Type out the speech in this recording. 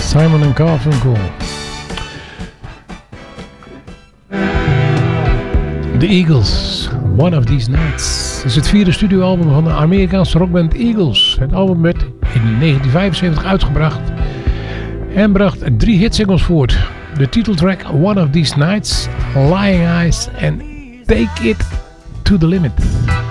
Simon & Garfunkel. The Eagles, One of These Nights. Het is het 4e studioalbum van de Amerikaanse rockband Eagles. Het album werd in 1975 uitgebracht en bracht 3 hitsingles voort. De titeltrack One of These Nights, Lying Eyes en Take It to the Limit.